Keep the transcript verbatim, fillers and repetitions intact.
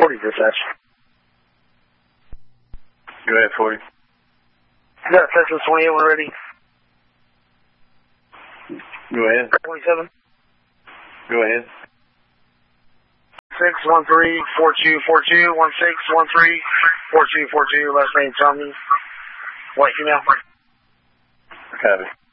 forty dispatch. Go ahead, forty. Yeah, Texas twenty-eight, we're ready. Go ahead. twenty-seven. Go ahead. six one three four two four two, one six one three four two four two, last name Tommy, white female. Copy.